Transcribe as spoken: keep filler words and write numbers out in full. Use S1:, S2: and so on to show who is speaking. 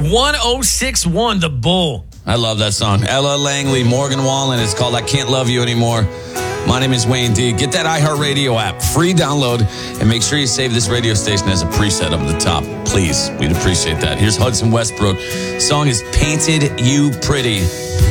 S1: one oh six one, The Bull.
S2: I love that song. Ella Langley, Morgan Wallen. It's called I Can't Love You Anymore. My name is Wayne D. Get that iHeartRadio app, free download, and make sure you save this radio station as a preset up at the top. Please, we'd appreciate that. Here's Hudson Westbrook. Song is Painted You Pretty.